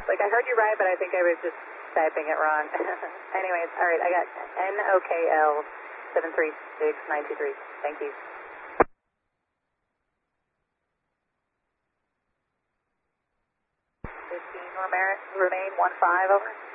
Like, I heard you right, but I think I was just typing it wrong. Anyways, all right, I got NOKL 736923. Thank you. 15 remain, 15, over.